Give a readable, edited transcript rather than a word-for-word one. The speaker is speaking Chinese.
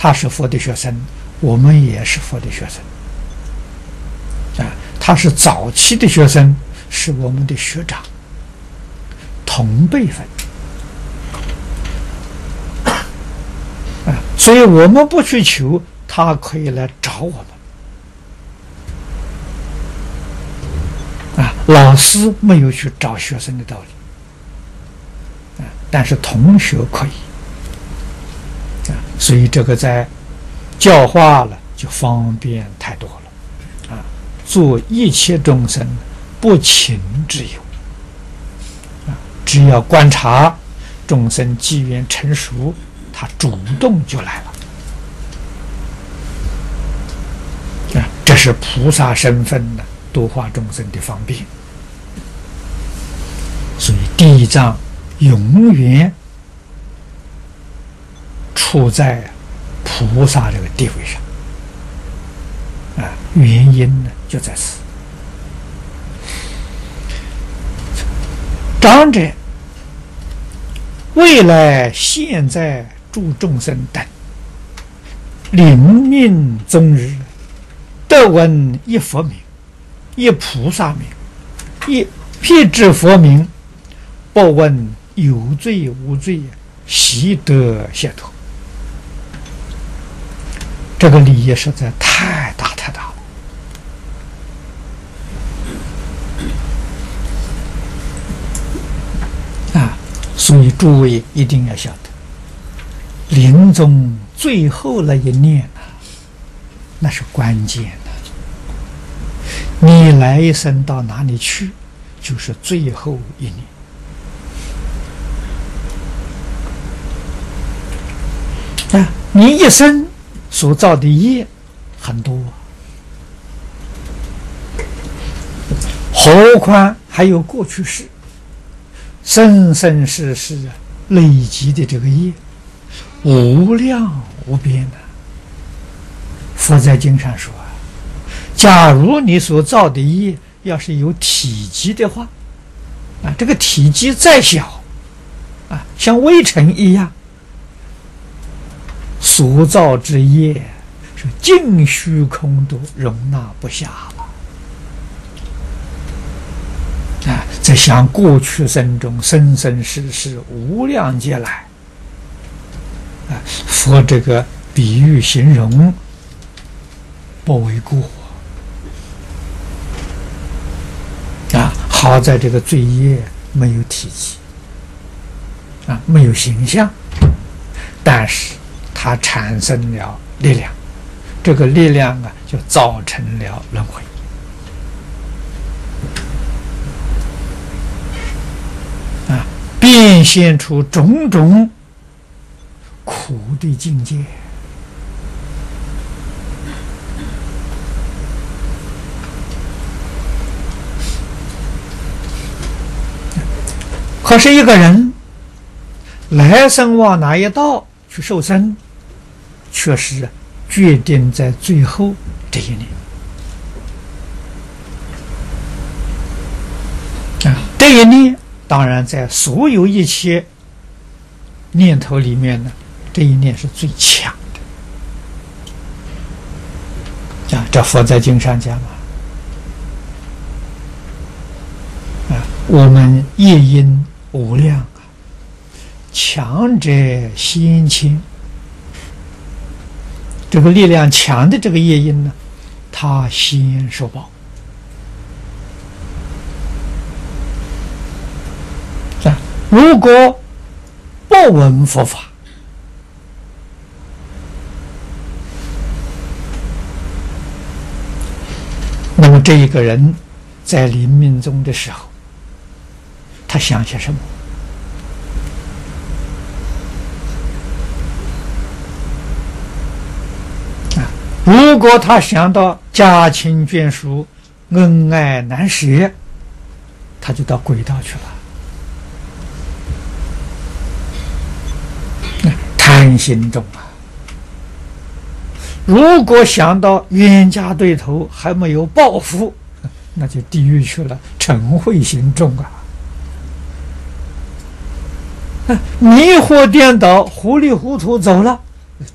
他是佛的学生，我们也是佛的学生。他是早期的学生，是我们的学长，同辈分。所以我们不去求，他可以来找我们。老师没有去找学生的道理，但是同学可以。所以这个在教化了就方便太多了。做一切众生不请之友，只要观察众生机缘成熟，他主动就来了。这是菩萨身份的度化众生的方便。所以地藏永远处在菩萨这个地位上。原因呢就在此。长者未来现在诸众生等，临命终日，得闻一佛名，一菩萨名，一辟支佛名，不问有罪无罪，悉得解脱。这个利益实在太大太大了。所以诸位一定要晓得，临终最后那一念那是关键的。你来一生到哪里去，就是最后一年。你一生所造的业很多，何况还有过去世。生生世世累积的这个业，无量无边的。佛在经上说假如你所造的业要是有体积的话，这个体积再小，像微尘一样，所造之业是尽虚空都容纳不下了。在想过去生中生生世世无量劫来，佛这个比喻形容不为过。好在这个罪业没有体积，没有形象，但是它产生了力量，这个力量就造成了轮回。变现出种种苦的境界。可是一个人来生往哪一道去受生，却是决定在最后这一年。这一念当然在所有一切念头里面呢，这一念是最强的。这佛在经上讲我们业因无量，强者先亲。这个力量强的这个业因呢，他先受报。如果不闻佛法，那么这一个人在临命终的时候，他想些什么？如果他想到家亲眷属、恩爱难舍，他就到轨道去了。贪心重如果想到冤家对头还没有报复，那就地狱去了，嗔恚心重迷惑颠倒，糊里糊涂走了，